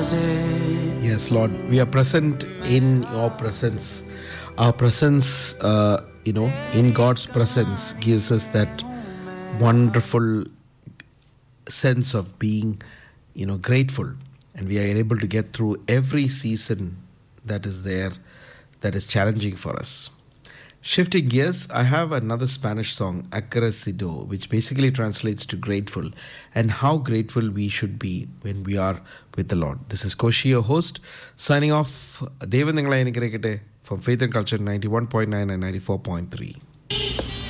Yes, Lord, we are present in your presence. Our presence, in God's presence gives us that wonderful sense of being, grateful. And we are able to get through every season that is there, that is challenging for us. Shifting gears, I have another Spanish song, Agradecido, which basically translates to grateful, and how grateful we should be when we are with the Lord. This is Koshi, your host, signing off. Devan Ningalai Nikrekete from Faith and Culture 91.9 and 94.3.